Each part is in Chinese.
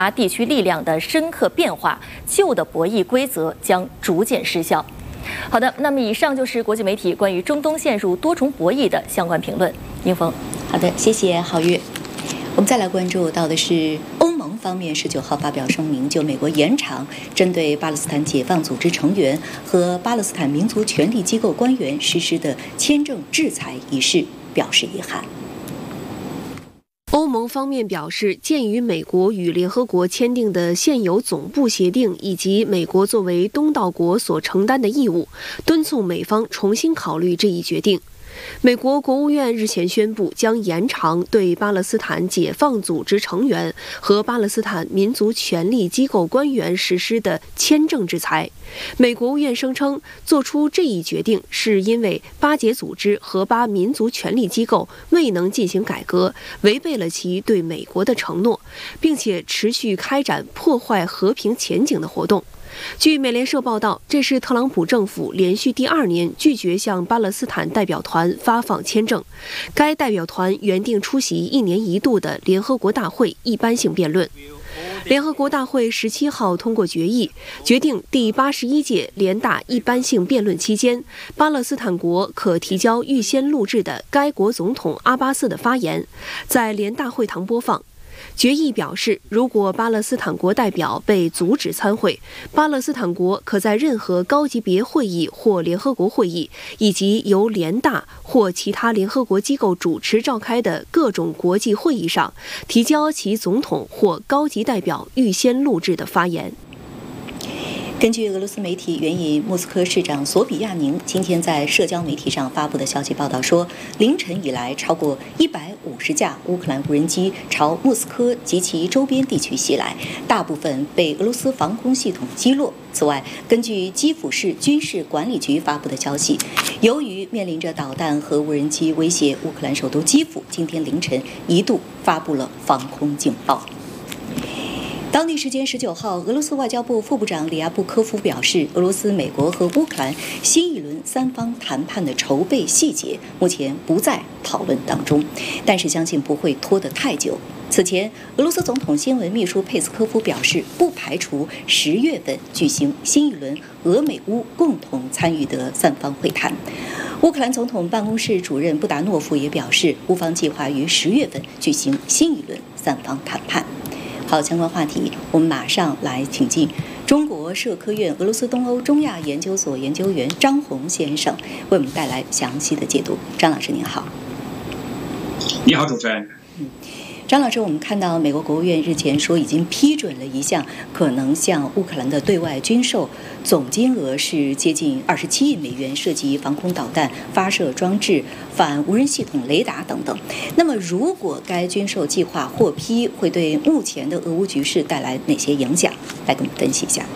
地区力量的深刻变化，旧的博弈规则将逐渐失效。好的，那么以上就是国际媒体关于中东陷入多重博弈的相关评论。英峰， 好的，谢谢皓月。我们再来关注到的是欧盟方面19号发表声明，就美国延长针对巴勒斯坦解放组织成员和巴勒斯坦民族权力机构官员实施的签证制裁一事表示遗憾。 欧盟方面表示，鉴于美国与联合国签订的现有总部协定以及美国作为东道国所承担的义务，敦促美方重新考虑这一决定。美国国务院日前宣布，将延长对巴勒斯坦解放组织成员和巴勒斯坦民族权力机构官员实施的签证制裁。美国务院声称，做出这一决定是因为巴解组织和巴民族权力机构未能进行改革，违背了其对美国的承诺，并且持续开展破坏和平前景的活动。据美联社报道，这是特朗普政府连续第2年拒绝向巴勒斯坦代表团发放签证。该代表团原定出席1年1度的联合国大会一般性辩论。联合国大会17号通过决议，决定第81届联大一般性辩论期间，巴勒斯坦国可提交预先录制的该国总统阿巴斯的发言，在联大会堂播放。决议表示，如果巴勒斯坦国代表被阻止参会，巴勒斯坦国可在任何高级别会议或联合国会议，以及由联大或其他联合国机构主持召开的各种国际会议上，提交其总统或高级代表预先录制的发言。 根据俄罗斯媒体援引莫斯科市长索比亚宁今天在社交媒体上发布的消息报道说，凌晨以来，超过150架乌克兰无人机朝莫斯科及其周边地区袭来，大部分被俄罗斯防空系统击落。此外，根据基辅市军事管理局发布的消息，由于面临着导弹和无人机威胁，乌克兰首都基辅今天凌晨一度发布了防空警报。当地时间19号，俄罗斯外交部副部长里亚布科夫表示，俄罗斯、美国和乌克兰新一轮3方谈判的筹备细节目前不在讨论当中，但是相信不会拖得太久。此前，俄罗斯总统新闻秘书佩斯科夫表示，不排除10月份举行新一轮俄美乌共同参与的3方会谈。乌克兰总统办公室主任布达诺夫也表示，乌方计划于10月份举行新一轮3方谈判。好，相关话题我们马上来请进中国社科院俄罗斯东欧中亚研究所研究员张宏先生，为我们带来详细的解读。张老师您好。 你好，主持人。 张老师，我们看到美国国务院日前说已经批准了一项可能向乌克兰的对外军售，总金额是接近27亿美元，涉及防空导弹、发射装置、反无人系统、雷达等等。那么，如果该军售计划获批，会对目前的俄乌局势带来哪些影响？来跟我们分析一下。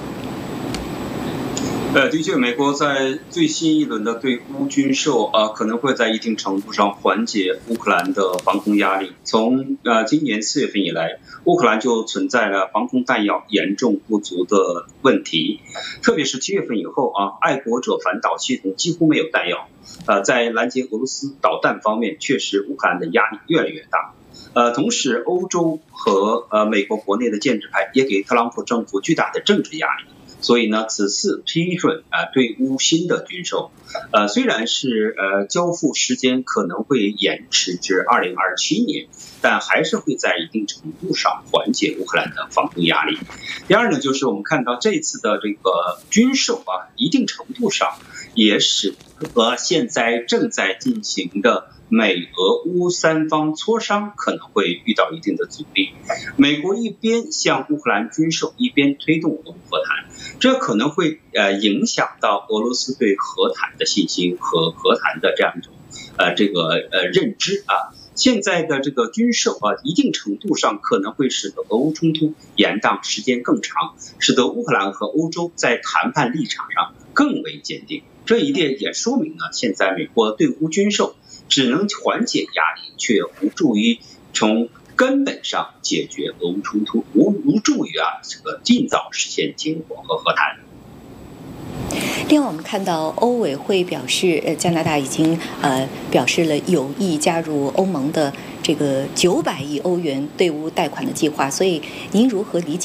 的确，美国在最新一轮的对乌军售可能会在一定程度上缓解乌克兰的防空压力。从今年4月份以来，乌克兰就存在了防空弹药严重不足的问题，特别是7月份以后爱国者反导系统几乎没有弹药。在拦截俄罗斯导弹方面，确实乌克兰的压力越来越大。同时，欧洲和美国国内的建制派也给特朗普政府巨大的政治压力。所以呢，此次批准对乌新的军售，虽然是交付时间可能会延迟至2027年，但还是会在一定程度上缓解乌克兰的防空压力。第二呢，就是我们看到这次的这个军售一定程度上也使得现在正在进行的美俄乌3方磋商可能会遇到一定的阻力。美国一边向乌克兰军售，一边推动俄乌和谈，这可能会影响到俄罗斯对和谈的信心和和谈的这样一种认知现在的这个军售一定程度上可能会使得俄乌冲突延宕时间更长，使得乌克兰和欧洲在谈判立场上更为坚定。这一点也说明了，现在美国对乌军售只能缓解压力，却无助于从根本上解决俄乌冲突，无助于这个尽早实现停火和和谈。 另外，我们看到欧委会表示，加拿大已经表示了有意加入欧盟的这个900亿欧元对乌贷款的计划，所以您如何理解